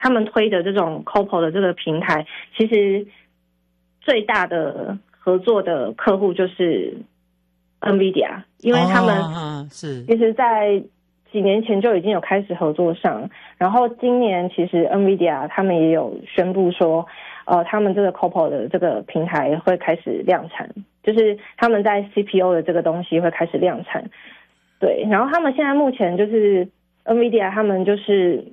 他们推的这种 COPO 的这个平台，其实最大的合作的客户就是 NVIDIA， 因为他们是其实在几年前就已经有开始合作上，然后今年其实 NVIDIA 他们也有宣布说，他们这个 COPO 的这个平台会开始量产，就是他们在 CPO 的这个东西会开始量产。对，然后他们现在目前就是 NVIDIA 他们就是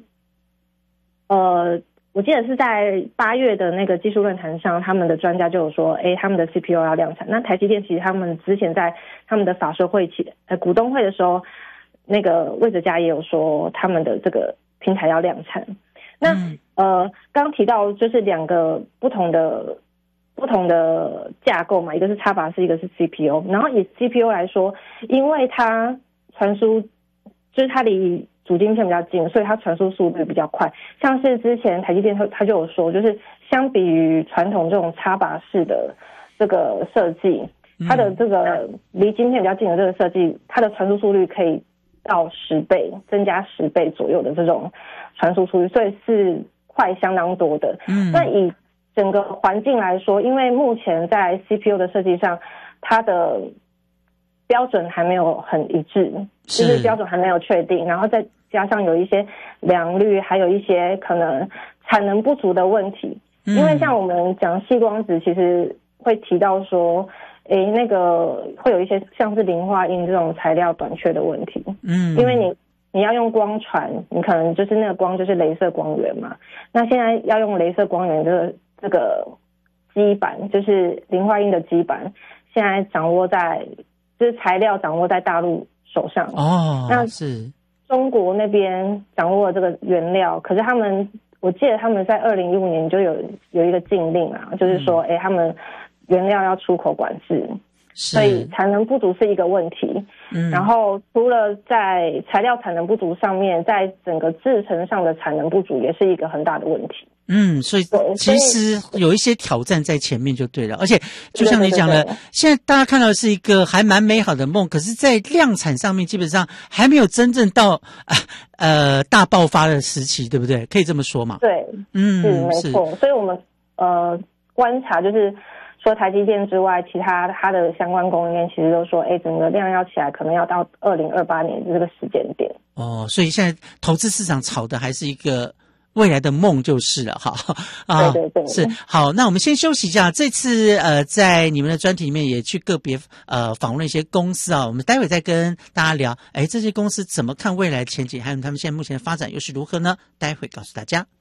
我记得是在8月的那个技术论坛上，他们的专家就有说，他们的 CPO 要量产。那台积电其实他们之前在他们的法说会股东会的时候，那个魏哲家也有说他们的这个平台要量产。那刚提到就是2个不同的架构嘛，一个是X84，一个是 CPU。然后以 CPU 来说，因为它传输就是它离主晶片比较近，所以它传输速度比较快。像是之前台积电它就有说，就是相比于传统这种插拔式的这个设计，它的这个离晶片比较近的这个设计，它的传输速率可以到10倍，增加10倍左右的这种传输速率，所以是快相当多的。那以整个环境来说，因为目前在 CPU 的设计上，它的标准还没有很一致，就是标准还没有确定，然后再加上有一些良率，还有一些可能产能不足的问题。因为像我们讲矽光子，其实会提到说，那个会有一些像是磷化铟这种材料短缺的问题。因为你要用光传，你可能就是那个光就是雷射光源嘛。那现在要用雷射光源的这个基板，就是磷化铟的基板，现在掌握在就是材料掌握在大陆手上。那是中国那边掌握了这个原料，可是我记得他们在2015年就有一个禁令啊，就是说他们原料要出口管制，所以产能不足是一个问题。然后除了在材料产能不足上面，在整个制程上的产能不足也是一个很大的问题。 所以其实有一些挑战在前面就对了，而且就像你讲的，现在大家看到的是一个还蛮美好的梦，可是在量产上面基本上还没有真正到大爆发的时期，对不对？可以这么说嘛？ 对，没错。所以我们观察就是除了台积电之外，其他它的相关供应链其实都说，整个量要起来可能要到2028年这个时间点。 所以现在投资市场炒的还是一个未来的梦就是了哈。 对， 是好。那我们先休息一下。这次在你们的专题里面也去个别访问一些公司啊，我们待会再跟大家聊，这些公司怎么看未来前景，还有他们现在目前的发展又是如何呢？待会告诉大家。